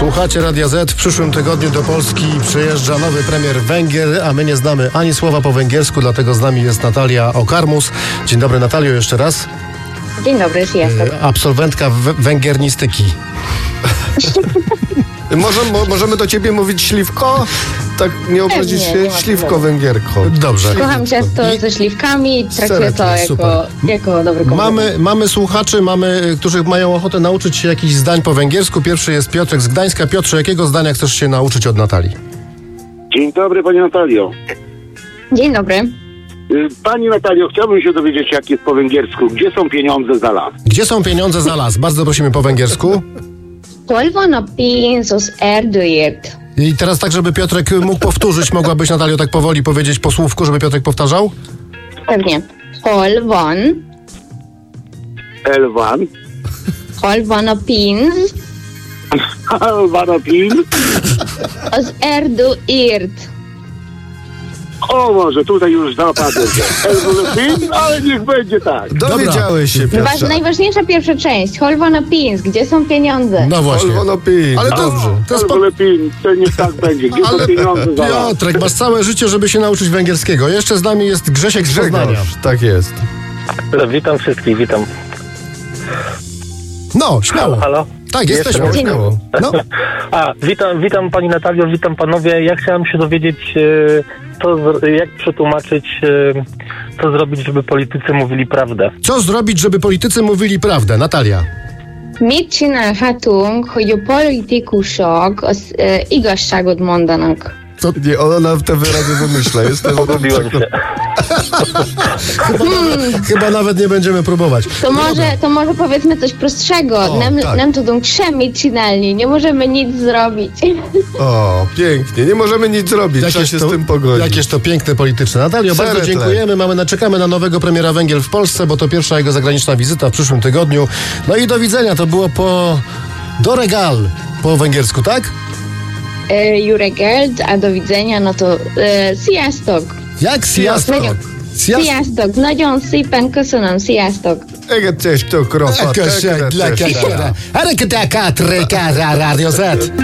Słuchacie Radia Z. W przyszłym tygodniu do Polski przyjeżdża nowy premier Węgier, a my nie znamy ani słowa po węgiersku, dlatego z nami jest Natalia Okarmus. Dzień dobry, Natalio, jeszcze raz. Dzień dobry, jestem. Absolwentka węgiernistyki. Możemy do ciebie mówić śliwko? Tak nie obrazisz się? nie ma Śliwko problemu. węgierko. Dobrze. Kocham ciasto ze śliwkami i traktuję to super. jako dobry komplement. Mamy słuchaczy, którzy mają ochotę nauczyć się jakichś zdań po węgiersku. Pierwszy jest Piotrek z Gdańska. Piotrze, jakiego zdania chcesz się nauczyć od Natalii? Dzień dobry, Pani Natalio. Dzień dobry. Pani Natalio, chciałbym się dowiedzieć, jak jest po węgiersku. Gdzie są pieniądze za las? Gdzie są pieniądze za las? Bardzo prosimy po węgiersku. Hol van a pénz az erdőért? I teraz tak, żeby Piotrek mógł powtórzyć, mogłabyś, Natalio, tak powoli powiedzieć po słówku, żeby Piotrek powtarzał? Pewnie. Hol van a pénz Vanapin? az erdőért? O może, tutaj już zapadłem. Elwolopin, ale niech będzie tak. Dowiedziałeś się, Piotrze. Najważniejsza pierwsza część. Hol van a pénz? Gdzie są pieniądze? No właśnie. Olwonopin. Ale to Dobrze. To jest Elwolopin, to niech tak będzie. Gdzie są pieniądze za las? Piotrek, masz całe życie, żeby się nauczyć węgierskiego. Jeszcze z nami jest Grzesiek z Poznania. Grzegorz, tak jest. Witam wszystkich, witam. No, śmiało. Halo? Tak, jesteśmy. Dzień Śmiało. No. Witam Pani Natalio, witam Panowie. Ja chciałem się dowiedzieć, jak przetłumaczyć, co zrobić, żeby politycy mówili prawdę. Co zrobić, żeby politycy mówili prawdę? Natalia. Mit csinálhatunk, hogy a politikusok az igazságot mondanak? Nie, ona te wyrazy wymyśla. Pogubiłem się. Chyba nawet nie będziemy próbować. To może powiedzmy coś prostszego. O, tak. Nem tudunk semmit csinálni. Nie możemy nic zrobić. O, pięknie. Nie możemy nic zrobić. Trzeba się z tym pogodzić. Jakież to piękne polityczne. Natalio, bardzo Seretle. dziękujemy. Czekamy na nowego premiera Węgier w Polsce, bo to pierwsza jego zagraniczna wizyta w przyszłym tygodniu. No i do widzenia. To było do regal po węgiersku, tak? Jó reggelt, a do widzenia, no to sziasztok! Jak? Sziasztok. Sziasztok! Nagyon szépen köszönöm, sziasztok! Ege, cześć, to krofa. Radio Z.